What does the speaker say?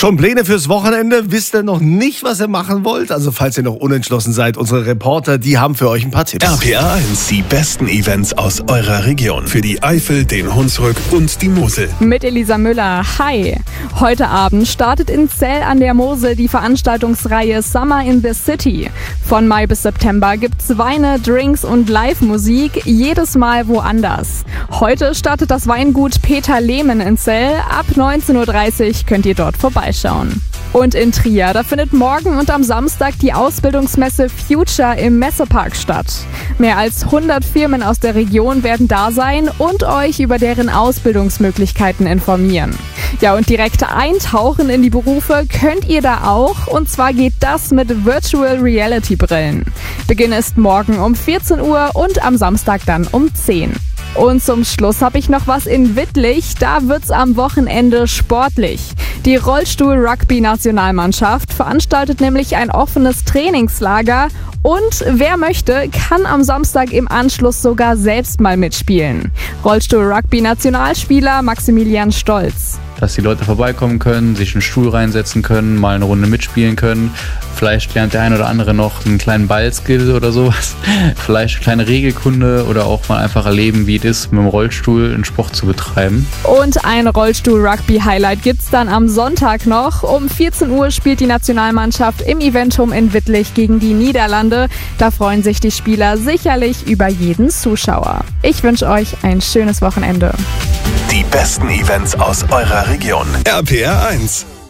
Schon Pläne fürs Wochenende? Wisst ihr noch nicht, was ihr machen wollt? Also falls ihr noch unentschlossen seid, unsere Reporter, die haben für euch ein paar Tipps. RPA 1, die besten Events aus eurer Region. Für die Eifel, den Hunsrück und die Mosel. Mit Elisa Müller. Hi! Heute Abend startet in Zell an der Mosel die Veranstaltungsreihe Summer in the City. Von Mai bis September gibt's Weine, Drinks und Live-Musik, jedes Mal woanders. Heute startet das Weingut Peter Lehmann in Zell. Ab 19:30 Uhr könnt ihr dort vorbeischauen. Und in Trier, da findet morgen und am Samstag die Ausbildungsmesse Future im Messepark statt. Mehr als 100 Firmen aus der Region werden da sein und euch über deren Ausbildungsmöglichkeiten informieren. Ja, und direkt eintauchen in die Berufe könnt ihr da auch. Und zwar geht das mit Virtual Reality Brillen. Beginn ist morgen um 14 Uhr und am Samstag dann um 10. Und zum Schluss habe ich noch was in Wittlich. Da wird's am Wochenende sportlich. Die Rollstuhl-Rugby-Nationalmannschaft veranstaltet nämlich ein offenes Trainingslager. Und wer möchte, kann am Samstag im Anschluss sogar selbst mal mitspielen. Rollstuhl-Rugby-Nationalspieler Maximilian Stolz. Dass die Leute vorbeikommen können, sich einen Stuhl reinsetzen können, mal eine Runde mitspielen können. Vielleicht lernt der ein oder andere noch einen kleinen Ballskill oder sowas. Vielleicht eine kleine Regelkunde oder auch mal einfach erleben, wie es ist, mit dem Rollstuhl einen Sport zu betreiben. Und ein Rollstuhl-Rugby-Highlight gibt's dann am Sonntag noch. Um 14 Uhr spielt die Nationalmannschaft im Eventum in Wittlich gegen die Niederlande. Da freuen sich die Spieler sicherlich über jeden Zuschauer. Ich wünsche euch ein schönes Wochenende. Die besten Events aus eurer Region. RPA 1.